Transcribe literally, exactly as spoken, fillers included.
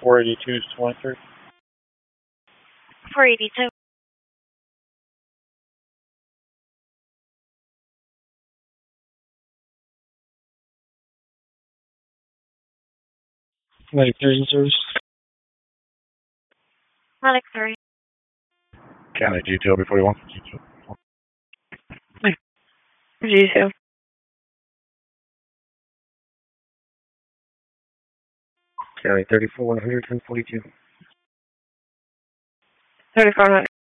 four eighty-two, twenty-three. four eighty-two. ninety-three in service. Alex three. County G two, before you want. G two. G two. County thirty-four, one hundred, ten forty-two. thirty-four hundred.